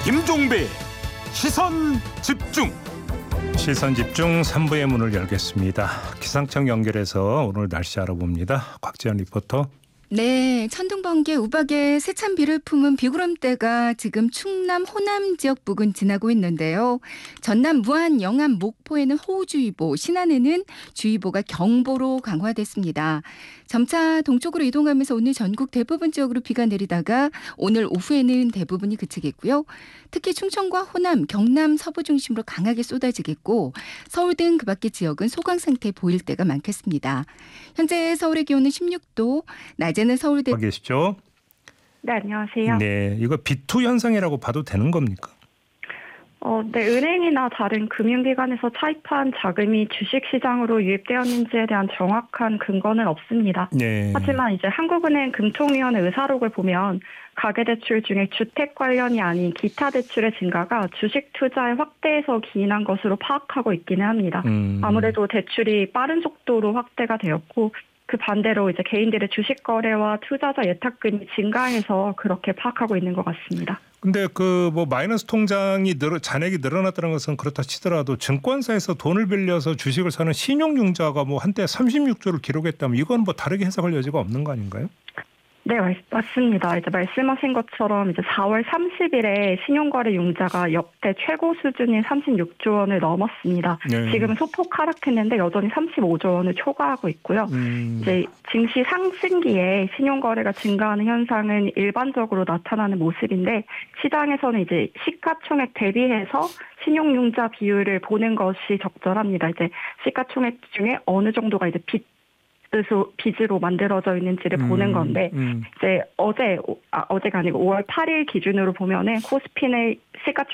김종배 시선 집중. 시선 집중 3부의 문을 열겠습니다. 기상청 연결해서 오늘 날씨 알아봅니다. 곽지연 리포터. 네, 천둥, 번개, 우박에 세찬 비를 품은 비구름대가 지금 충남, 호남 지역 부근 지나고 있는데요. 전남, 무안, 영암, 목포에는 호우주의보, 신안에는 주의보가 경보로 강화됐습니다. 점차 동쪽으로 이동하면서 오늘 전국 대부분 지역으로 비가 내리다가 오늘 오후에는 대부분이 그치겠고요. 특히 충청과 호남, 경남, 서부 중심으로 강하게 쏟아지겠고 서울 등 그 밖의 지역은 소강 상태 보일 때가 많겠습니다. 현재 서울의 기온은 16도, 낮에는 서울대 계시죠? 네, 안녕하세요. 네, 이거 비투 현상이라고 봐도 되는 겁니까? 네, 은행이나 다른 금융기관에서 차입한 자금이 주식시장으로 유입되었는지에 대한 정확한 근거는 없습니다. 네. 하지만 이제 한국은행 금통위원회 의사록을 보면 가계대출 중에 주택 관련이 아닌 기타 대출의 증가가 주식 투자의 확대에서 기인한 것으로 파악하고 있기는 합니다. 아무래도 대출이 빠른 속도로 확대가 되었고 그 반대로 이제 개인들의 주식 거래와 투자자 예탁금이 증가해서 그렇게 파악하고 있는 것 같습니다. 근데 그 뭐 마이너스 통장이 잔액이 늘어났다는 것은 그렇다 치더라도 증권사에서 돈을 빌려서 주식을 사는 신용융자가 뭐 한때 36조를 기록했다면 이건 뭐 다르게 해석할 여지가 없는 거 아닌가요? 네, 맞습니다. 이제 말씀하신 것처럼 이제 4월 30일에 신용거래 융자가 역대 최고 수준인 36조 원을 넘었습니다. 네. 지금은 소폭 하락했는데 여전히 35조 원을 초과하고 있고요. 이제 증시 상승기에 신용거래가 증가하는 현상은 일반적으로 나타나는 모습인데 시장에서는 이제 시가총액 대비해서 신용융자 비율을 보는 것이 적절합니다. 이제 시가총액 중에 어느 정도가 이제 빚으로 만들어져 있는지를 보는 건데 이제 어제가 아니고 5월 8일 기준으로 보면은 코스피의 시가총액